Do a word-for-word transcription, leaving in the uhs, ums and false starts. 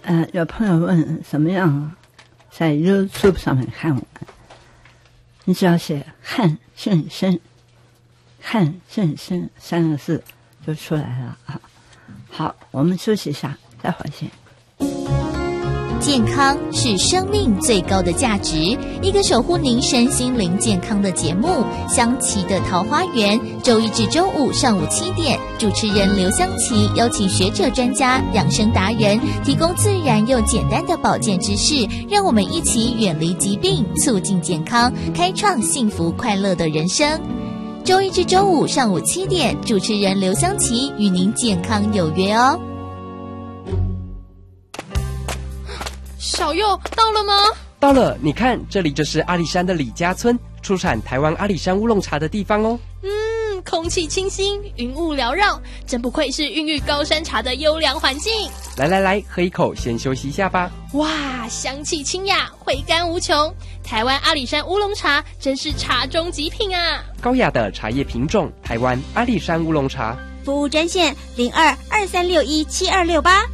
呃，有朋友问怎么样在 YouTube 上面看我，你只要写汉正生，汉正生三个字就出来了啊。好，我们休息一下，再回见。 健康是生命最高的价值，一个守护您身心灵健康的节目《香琪的桃花源》，周一至周五上午七点，主持人刘香琪邀请学者专家、养生达人，提供自然又简单的保健知识，让我们一起远离疾病，促进健康，开创幸福快乐的人生。周一至周五上午七点，主持人刘香琪与您健康有约哦。 小佑到了吗？ 到了，你看，这里就是阿里山的李家村，出产台湾阿里山乌龙茶的地方哦。 嗯，空气清新，云雾缭绕，真不愧是孕育高山茶的优良环境。 来来来，喝一口，先休息一下吧。 哇，香气清雅，回甘无穷。台湾阿里山乌龙茶真是茶中极品啊！ 高雅的茶叶品种，台湾阿里山乌龙茶。 服务专线零二二三六一七二六八。